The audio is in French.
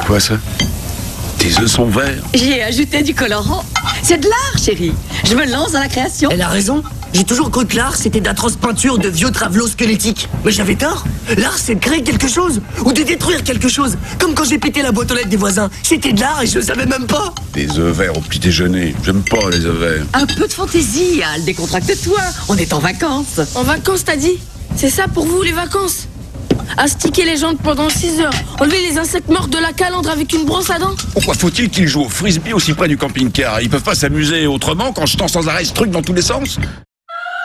quoi ça? Tes œufs sont verts. J'y ai ajouté du colorant. C'est de l'art, chérie. Je me lance dans la création. Elle a raison. J'ai toujours cru que l'art, c'était d'atroces peintures de vieux travelots squelettiques. Mais j'avais tort. L'art, c'est de créer quelque chose. Ou de détruire quelque chose. Comme quand j'ai pété la boîte aux lettres des voisins. C'était de l'art et je le savais même pas. Des œufs verts au petit déjeuner. J'aime pas les œufs verts. Un peu de fantaisie, Al. Décontracte-toi. On est en vacances. En vacances, t'as dit? C'est ça pour vous, les vacances? Astiquer les jambes pendant 6 heures, enlever les insectes morts de la calandre avec une brosse à dents? Pourquoi faut-il qu'ils jouent au frisbee aussi près du camping-car? Ils peuvent pas s'amuser autrement qu'en jetant sans arrêt ce truc dans tous les sens?